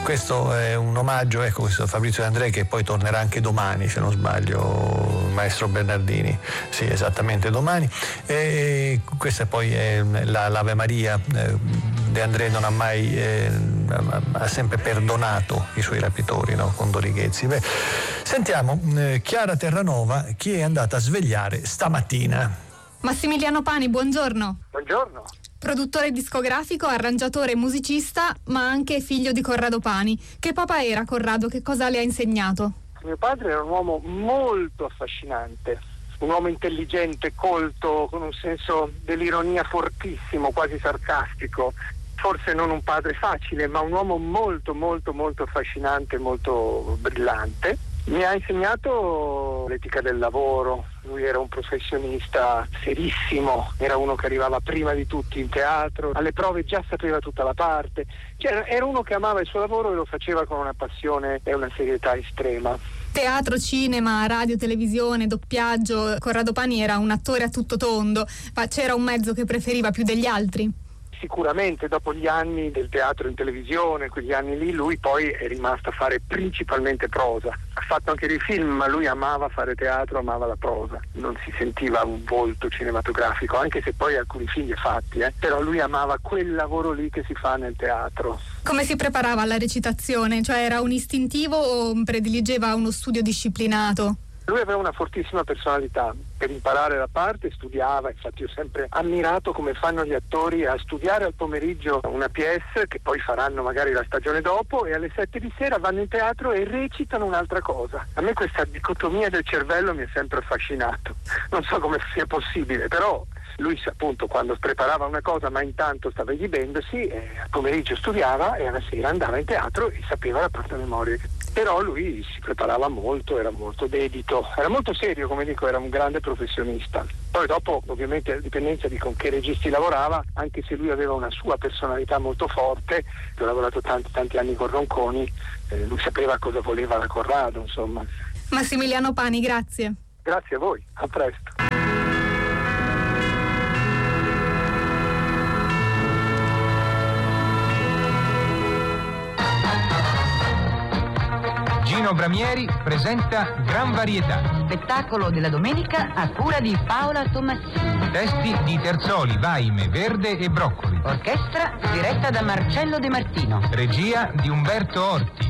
questo è un omaggio, ecco, questo Fabrizio De André, che poi tornerà anche domani, se non sbaglio, il maestro Bernardini, sì, esattamente domani. E questa poi è l'Ave Maria. De André non ha mai ha sempre perdonato i suoi rapitori, no? Con Dorighezzi. Beh, sentiamo Chiara Terranova, chi è andata a svegliare stamattina. Massimiliano Pani, buongiorno. Buongiorno. Produttore discografico, arrangiatore e musicista, ma anche figlio di Corrado Pani. Che papà era Corrado? Che cosa le ha insegnato? Mio padre era un uomo molto affascinante, un uomo intelligente, colto, con un senso dell'ironia fortissimo, quasi sarcastico. Forse non un padre facile, ma un uomo molto molto molto affascinante, molto brillante. Mi ha insegnato l'etica del lavoro. Lui era un professionista serissimo, era uno che arrivava prima di tutti in teatro, alle prove già sapeva tutta la parte, cioè, era uno che amava il suo lavoro e lo faceva con una passione e una serietà estrema. Teatro, cinema, radio, televisione, doppiaggio. Corrado Pani era un attore a tutto tondo, ma c'era un mezzo che preferiva più degli altri? Sicuramente dopo gli anni del teatro in televisione, quegli anni lì, lui poi è rimasto a fare principalmente prosa. Ha fatto anche dei film, ma lui amava fare teatro, amava la prosa. Non si sentiva un volto cinematografico, anche se poi alcuni film li ha fatti, però lui amava quel lavoro lì che si fa nel teatro. Come si preparava alla recitazione? Cioè era un istintivo o prediligeva uno studio disciplinato? Lui aveva una fortissima personalità, per imparare la parte studiava, infatti ho sempre ammirato come fanno gli attori a studiare al pomeriggio una pièce che poi faranno magari la stagione dopo e alle 7 di sera vanno in teatro e recitano un'altra cosa. A me questa dicotomia del cervello mi ha sempre affascinato, non so come sia possibile, però lui appunto quando preparava una cosa ma intanto stava esibendosi, al pomeriggio studiava e alla sera andava in teatro e sapeva la parte a memoria. Però lui si preparava molto, era molto dedito, era molto serio, come dico, era un grande professionista. Poi dopo, ovviamente, a dipendenza di con che registi lavorava, anche se lui aveva una sua personalità molto forte, ho lavorato tanti anni con Ronconi, lui sapeva cosa voleva da Corrado, insomma. Massimiliano Pani, grazie. Grazie a voi, a presto. Gino Bramieri presenta Gran Varietà. Spettacolo della domenica a cura di Paola Tomassini. Testi di Terzoli, Vaime, Verde e Broccoli. Orchestra diretta da Marcello De Martino. Regia di Umberto Orti.